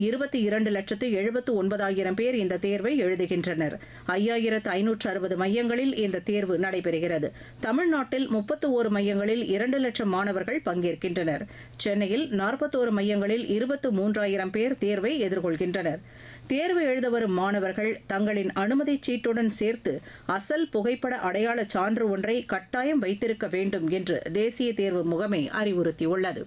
22,79,000 பேர் இந்த தேர்வை எழுதுகின்றனர். 5,560 மையங்களில் இந்த தேர்வு நடைபெறுகிறது. தமிழ்நாட்டில் 31 மையங்களில் 2 லட்சம் மாணவர்கள் பங்கேற்கின்றனர். சென்னையில் 41 மையங்களில் 23,000 பேர் தேர்வை எதிர்கொள்கின்றனர். தேர்வு எழுத வரும் மாணவர்கள் தங்களின் அனுமதிச் சீட்டுடன் சேர்த்து அசல் புகைப்பட அடையாள சான்று ஒன்றை கட்டாயம் வைத்திருக்க வேண்டும் என்று தேசிய தேர்வு முகமை அறிவுறுத்தியுள்ளது.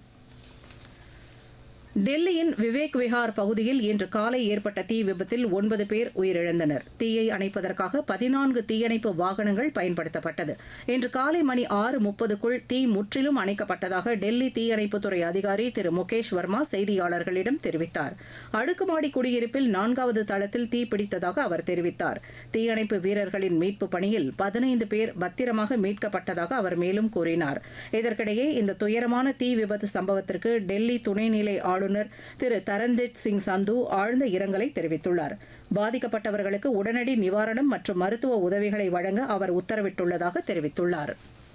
டெல்லியின் விவேக் விஹார் பகுதியில் இன்று காலை ஏற்பட்ட தீ விபத்தில் 9 பேர் உயிரிழந்தனர். தீயை அணைப்பதற்காக 14 தீயணைப்பு வாகனங்கள் பயன்படுத்தப்பட்டது. இன்று காலை மணி 6:30க்குள் தீ முற்றிலும் அணைக்கப்பட்டதாக டெல்லி தீயணைப்புத்துறை அதிகாரி திரு முகேஷ் வர்மா செய்தியாளர்களிடம் தெரிவித்தார். அடுக்குமாடி குடியிருப்பில் 4வது தளத்தில் தீ பிடித்ததாக அவர் தெரிவித்தார். தீயணைப்பு வீரர்களின் மீட்பு பணியில் 15 பேர் பத்திரமாக மீட்கப்பட்டதாக அவர் மேலும் கூறினார். இதற்கிடையே இந்த துயரமான தீ விபத்து சம்பவத்திற்கு டெல்லி துணைநிலை ஆளுநர் திரு தரண்ஜித் சிங் சந்து ஆழ்ந்த இரங்கலை தெரிவித்துள்ளார். பாதிக்கப்பட்டவர்களுக்கு உடனடி நிவாரணம் மற்றும் மருத்துவ உதவிகளை வழங்க அவர் உத்தரவிட்டுள்ளதாக தெரிவித்துள்ளார்.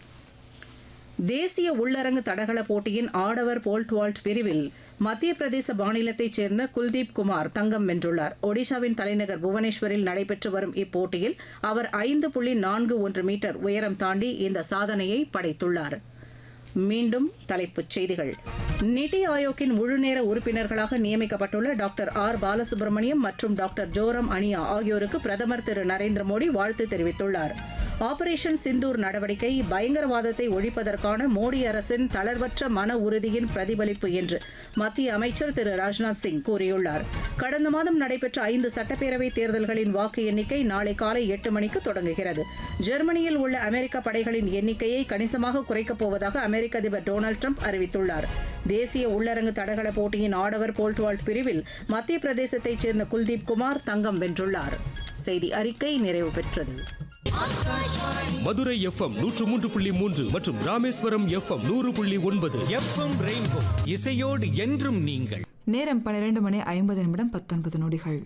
தேசிய உள்ளரங்கு தடகள போட்டியின் ஆடவர் போல்ட் வால்ட் பிரிவில் மத்திய பிரதேச மாநிலத்தைச் சேர்ந்த குல்தீப் குமார் தங்கம் வென்றுள்ளார். ஒடிஷாவின் தலைநகர் புவனேஸ்வரில் நடைபெற்று வரும் இப்போட்டியில் அவர் 5.41 மீட்டர் உயரம் தாண்டி இந்த சாதனையை படைத்துள்ளார். மீண்டும் தலைப்புச் செய்திகள். நிதி ஆயோக்கின் முழுநேர உறுப்பினர்களாக நியமிக்கப்பட்டுள்ள டாக்டர் ஆர் பாலசுப்ரமணியம் மற்றும் டாக்டர் ஜோரம் அனியா ஆகியோருக்கு பிரதமர் திரு நரேந்திர மோடி வாழ்த்து தெரிவித்துள்ளார். ஆபரேஷன் சிந்தூர் நடவடிக்கை பயங்கரவாதத்தை ஒழிப்பதற்கான மோடி அரசின் தளர்வற்ற மன உறுதியின் பிரதிபலிப்பு என்று மத்திய அமைச்சர் திரு ராஜ்நாத் சிங் கூறியுள்ளார். கடந்த மாதம் நடைபெற்ற 5 சட்டப்பேரவைத் தேர்தல்களின் வாக்கு எண்ணிக்கை நாளை காலை 8 மணிக்கு தொடங்குகிறது. ஜெர்மனியில் உள்ள அமெரிக்க படைகளின் எண்ணிக்கையை கணிசமாக குறைக்கப் போவதாக அமெரிக்க அதிபர் டொனால்டு டிரம்ப் அறிவித்துள்ளார். தேசிய உள்ளரங்கு தடகள போட்டியின் ஆடவர் போல்ட் வால்ட் பிரிவில் மத்திய பிரதேசத்தைச் சேர்ந்த குல்தீப் குமார் தங்கம் வென்றுள்ளார். செய்தி அறிக்கை நிறைவு பெற்றது. மதுரை FM 103.3 மற்றும் ராமேஸ்வரம் FM 100.9 FM ரெயின்போ இசையோடு என்றும் நீங்கள். நேரம் 12:50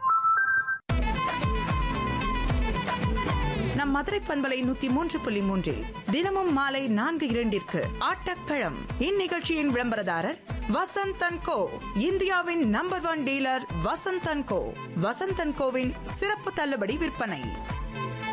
நம் மதுரை பண்பலை 103.3 தினமும் மாலை 4:02 ஆட்டக்களம். இந்நிகழ்ச்சியின் விளம்பரதாரர் வசந்த் அண்ட் கோ, இந்தியாவின் number 1 dealer Vasanth and go. Vasanth and CoWIN சிறப்பு தள்ளுபடி விற்பனை.